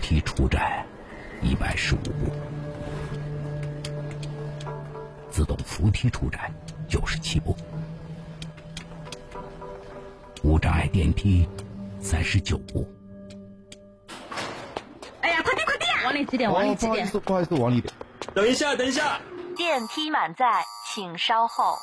梯出窄115步，自动扶梯出窄97步，无障碍电梯39步。 哎呀，快点快点，往里挤点，往里挤点。 不好意思，往里点。 等一下，等一下。 电梯满载，请稍后。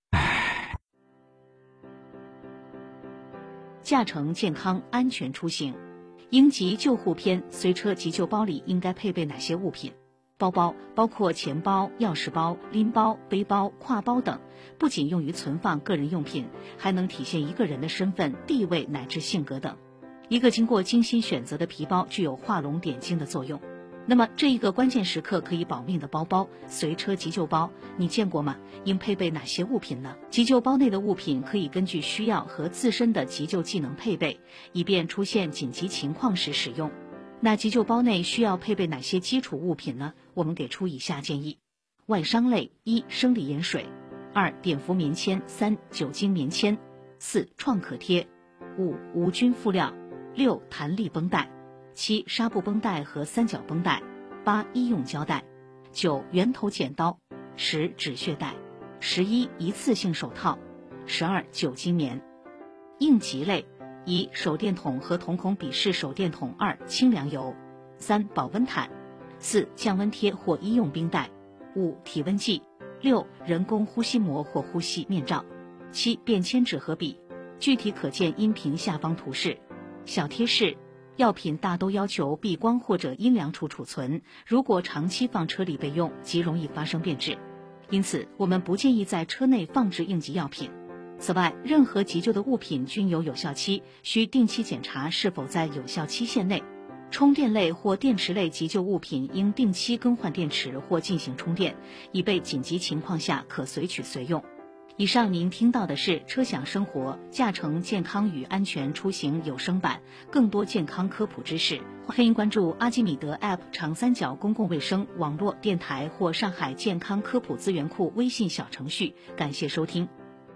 驾乘健康安全出行，应急救护篇随车急救包里应该配备哪些物品？包包包括钱包、钥匙包、拎包、背包、挎包等，不仅用于存放个人用品，还能体现一个人的身份、地位乃至性格等。一个经过精心选择的皮包具有画龙点睛的作用。那么这一个关键时刻可以保命的包包，随车急救包，你见过吗？应配备哪些物品呢？急救包内的物品可以根据需要和自身的急救技能配备，以便出现紧急情况时使用。那急救包内需要配备哪些基础物品呢？我们给出以下建议：外伤类：1. 生理盐水；2. 碘伏棉签；3. 酒精棉签；4. 创可贴；5. 无菌敷料；6. 弹力绷带；7. 纱布绷带和三角绷带；8. 医用胶带；9. 圆头剪刀；10. 止血带；11. 一次性手套；12. 酒精棉。应急类：1. 手电筒和瞳孔笔式手电筒；2. 清凉油；3. 保温毯；4. 降温贴或医用冰袋；5. 体温计；6. 人工呼吸膜或呼吸面罩；7. 便签纸和笔。具体可见音频下方图示。小贴士：药品大都要求避光或者阴凉处储存，如果长期放车里备用，极容易发生变质。因此，我们不建议在车内放置应急药品。此外，任何急救的物品均有有效期，需定期检查是否在有效期限内。充电类或电池类急救物品应定期更换电池或进行充电，以备紧急情况下可随取随用。以上您听到的是车享生活驾乘健康与安全出行有声版，更多健康科普知识，欢迎关注阿基米德 App 长三角公共卫生网络电台或上海健康科普资源库微信小程序。感谢收听。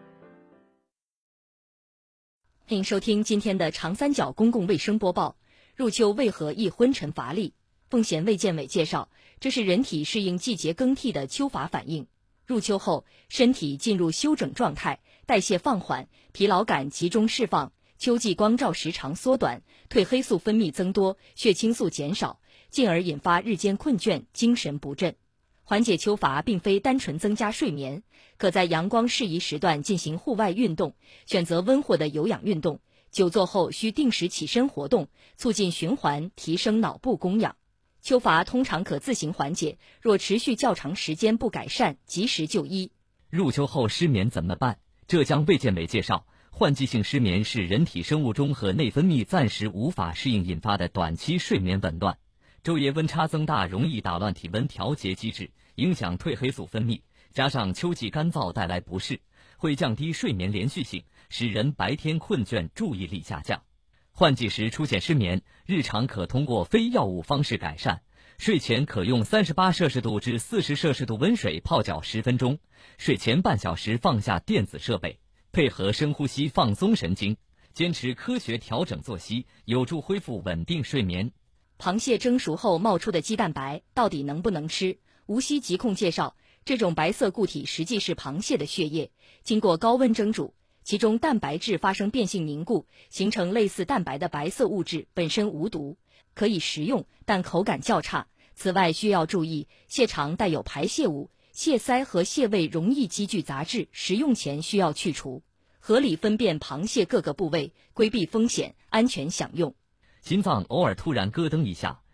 欢迎收听今天的长三角公共卫生播报。入秋为何易昏沉乏力？奉贤卫健委介绍，这是人体适应季节更替的秋乏反应。入秋后，身体进入休整状态，代谢放缓，疲劳感集中释放，秋季光照时长缩短，褪黑素分泌增多，血清素减少，进而引发日间困倦、精神不振。缓解秋乏并非单纯增加睡眠，可在阳光适宜时段进行户外运动，选择温和的有氧运动。久坐后需定时起身活动，促进循环，提升脑部供氧。秋乏通常可自行缓解，若持续较长时间不改善，及时就医。 入秋后失眠怎么办？浙江卫健委介绍，换季性失眠是人体生物钟和内分泌暂时无法适应引发的短期睡眠紊乱。昼夜温差增大容易打乱体温调节机制，影响褪黑素分泌，加上秋季干燥带来不适，会降低睡眠连续性，使人白天困倦，注意力下降。换季时出现失眠，日常可通过非药物方式改善。睡前可用38摄氏度至40摄氏度温水泡脚10分钟，睡前半小时放下电子设备，配合深呼吸放松神经，坚持科学调整作息，有助恢复稳定睡眠。 螃蟹蒸熟后冒出的肌蛋白到底能不能吃？无锡疾控介绍，这种白色固体实际是螃蟹的血液，经过高温蒸煮，其中蛋白质发生变性凝固，形成类似蛋白的白色物质，本身无毒，可以食用，但口感较差。此外需要注意，蟹肠带有排泄物，蟹鳃和蟹胃容易积聚杂质，食用前需要去除。合理分辨螃蟹各个部位，规避风险，安全享用。 心脏偶尔突然咯噔一下，